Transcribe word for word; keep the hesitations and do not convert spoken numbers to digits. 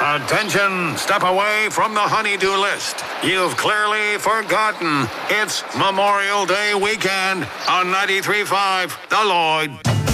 Attention, step away from the honeydew list. You've clearly forgotten it's Memorial Day weekend on ninety-three point five The Lloyd.